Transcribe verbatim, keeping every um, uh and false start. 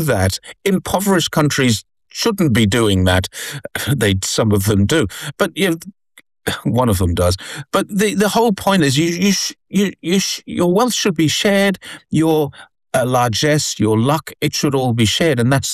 that. Impoverished countries shouldn't be doing that. They, some of them do, but you know, one of them does. But the, the whole point is you you sh- you, you sh- your wealth should be shared. Your uh, largesse, your luck, it should all be shared, and that's